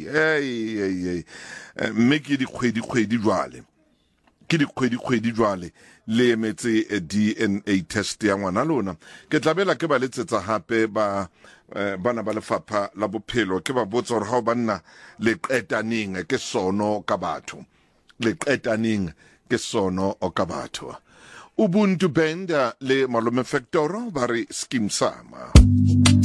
mme ke dikgwedi jwale ke dikgwedi jwale le emetse DNA test ya ngwana lona ke tlabela ke ba letsetsa hape bana ba lefapha la bophelo ke ba botsa hore ha o banna le qetaneng ke sono ka batho le qetaneng ke sono o ka batho Ubuntu Band le Malome Factor ba re Skeem Sama